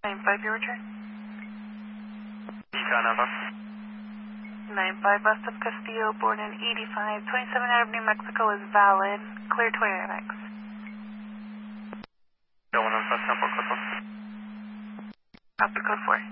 9-5, your return. Eco Nova. 9-5 west of Castillo, born in 85, 27th Avenue, Mexico is valid. Clear to AMX. Go 1 on South Temple, code 4. Copy code 4.